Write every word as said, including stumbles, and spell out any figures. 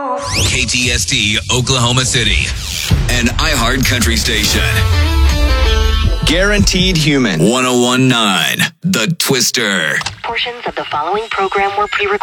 K T S D, Oklahoma City, an iHeart country station. Guaranteed Human. one oh one point nine, The Twister. Portions of the following program were pre-recorded.